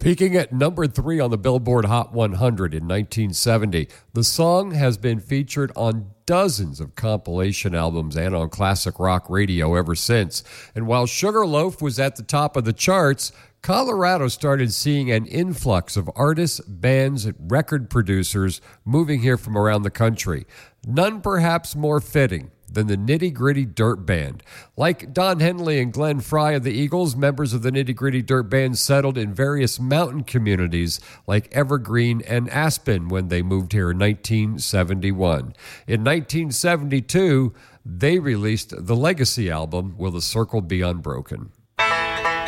Peaking at number 3 on the Billboard Hot 100 in 1970, the song has been featured on dozens of compilation albums and on classic rock radio ever since. And while Sugarloaf was at the top of the charts, Colorado started seeing an influx of artists, bands, and record producers moving here from around the country. None perhaps more fitting than the Nitty Gritty Dirt Band. Like Don Henley and Glenn Frey of the Eagles, members of the Nitty Gritty Dirt Band settled in various mountain communities like Evergreen and Aspen when they moved here in 1971. In 1972, they released the legacy album, Will the Circle Be Unbroken?